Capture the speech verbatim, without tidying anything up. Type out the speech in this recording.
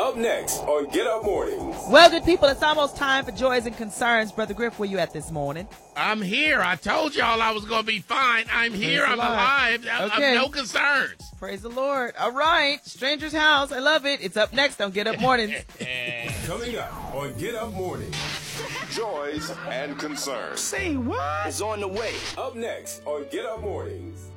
Up next on Get Up Mornings. Well, good people, it's almost time for Joys and Concerns. Brother Griff, where you at this morning? I'm here. I told y'all I was going to be fine. I'm here. Praise I'm the Lord. alive. I, Okay. I'm no concerns. Praise the Lord. All right. Stranger's House. I love it. It's up next on Get Up Mornings. Coming up on Get Up Mornings. Joys and Concerns. Say what? Is on the way. Up next on Get Up Mornings.